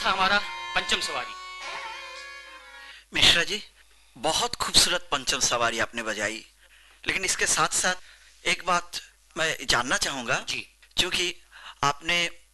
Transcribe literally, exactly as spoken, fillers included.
था हमारा पंचम सवारी। मिश्रा जी, बहुत खूबसूरत पंचम सवारी आपने बजाई, लेकिन इसके साथ साथ एक बात मैं जानना चाहूंगा। जी। क्योंकि आपने